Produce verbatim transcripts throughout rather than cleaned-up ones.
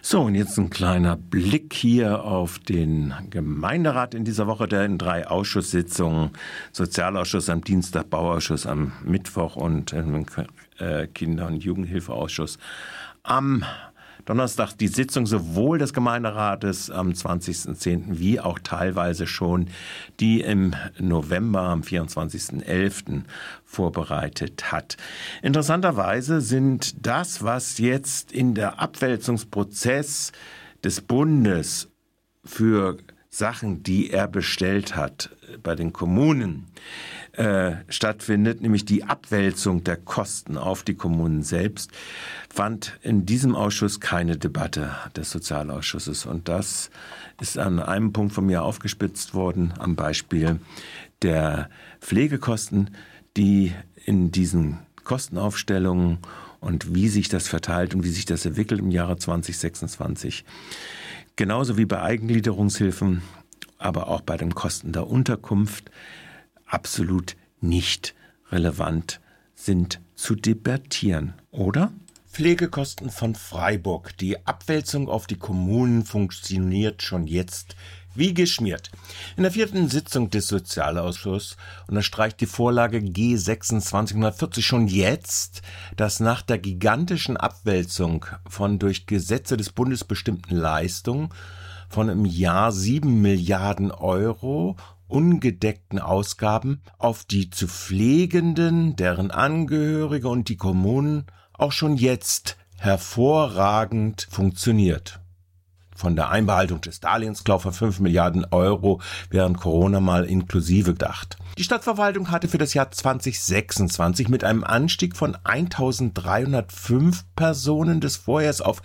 So, und jetzt ein kleiner Blick hier auf den Gemeinderat in dieser Woche, der in drei Ausschusssitzungen, Sozialausschuss am Dienstag, Bauausschuss am Mittwoch und äh, Kinder- und Jugendhilfeausschuss am Donnerstag die Sitzung sowohl des Gemeinderates am zwanzigsten zehnten wie auch teilweise schon die im November am vierundzwanzigsten elften vorbereitet hat. Interessanterweise sind das, was jetzt in der Abwälzungsprozess des Bundes für Sachen, die er bestellt hat bei den Kommunen, äh, stattfindet, nämlich die Abwälzung der Kosten auf die Kommunen selbst, fand in diesem Ausschuss keine Debatte des Sozialausschusses. Und das ist an einem Punkt von mir aufgespitzt worden, am Beispiel der Pflegekosten, die in diesen Kostenaufstellungen und wie sich das verteilt und wie sich das entwickelt im Jahre zwanzig sechsundzwanzig, genauso wie bei Eigengliederungshilfen, aber auch bei den Kosten der Unterkunft, absolut nicht relevant sind zu debattieren, oder? Pflegekosten von Freiburg. Die Abwälzung auf die Kommunen funktioniert schon jetzt wie geschmiert. In der vierten Sitzung des Sozialausschusses unterstreicht die Vorlage G sechsundzwanzig vierzig schon jetzt, dass nach der gigantischen Abwälzung von durch Gesetze des Bundes bestimmten Leistungen von im Jahr sieben Milliarden Euro ungedeckten Ausgaben auf die zu Pflegenden, deren Angehörige und die Kommunen auch schon jetzt hervorragend funktioniert. Von der Einbehaltung des Darlehensklaus von fünf Milliarden Euro während Corona mal inklusive gedacht. Die Stadtverwaltung hatte für das Jahr zwanzig sechsundzwanzig mit einem Anstieg von eintausenddreihundertfünf Personen des Vorjahres auf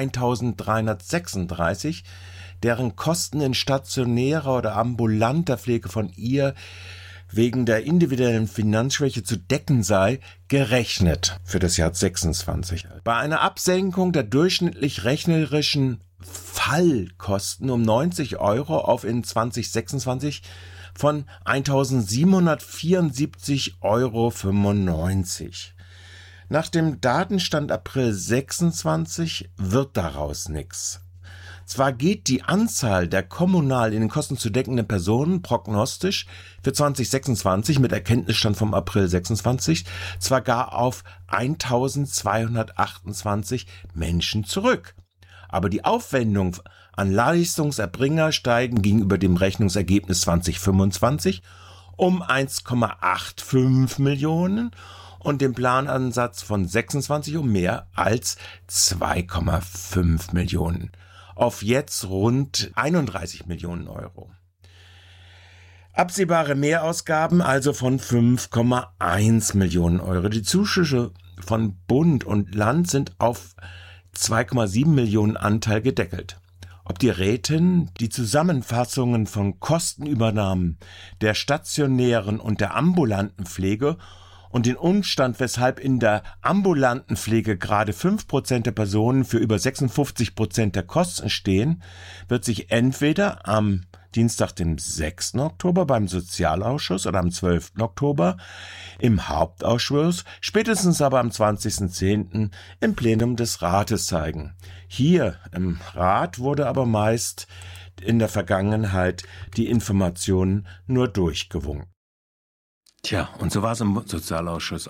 eintausenddreihundertsechsunddreißig, deren Kosten in stationärer oder ambulanter Pflege von ihr wegen der individuellen Finanzschwäche zu decken sei, gerechnet für das Jahr sechsundzwanzig. Bei einer Absenkung der durchschnittlich rechnerischen Fallkosten um neunzig Euro auf in zwanzig sechsundzwanzig von eintausendsiebenhundertvierundsiebzig Euro fünfundneunzig. Nach dem Datenstand April sechsundzwanzig wird daraus nichts. Zwar geht die Anzahl der kommunal in den Kosten zu deckenden Personen prognostisch für zwanzig sechsundzwanzig mit Erkenntnisstand vom April sechsundzwanzig zwar gar auf eintausendzweihundertachtundzwanzig Menschen zurück. Aber die Aufwendung an Leistungserbringer steigen gegenüber dem Rechnungsergebnis zwanzig fünfundzwanzig um eins Komma fünfundachtzig Millionen und dem Planansatz von sechsundzwanzig um mehr als zwei Komma fünf Millionen. Auf jetzt rund einunddreißig Millionen Euro. Absehbare Mehrausgaben also von fünf Komma eins Millionen Euro. Die Zuschüsse von Bund und Land sind auf zwei Komma sieben Millionen Anteil gedeckelt. Ob die Rätin die Zusammenfassungen von Kostenübernahmen der stationären und der ambulanten Pflege und den Umstand, weshalb in der ambulanten Pflege gerade fünf Prozent der Personen für über sechsundfünfzig Prozent der Kosten stehen, wird sich entweder am Dienstag, dem sechsten Oktober beim Sozialausschuss oder am zwölften Oktober im Hauptausschuss, spätestens aber am zwanzigsten zehnten im Plenum des Rates zeigen. Hier im Rat wurde aber meist in der Vergangenheit die Informationen nur durchgewunken. Tja, und so war es im Sozialausschuss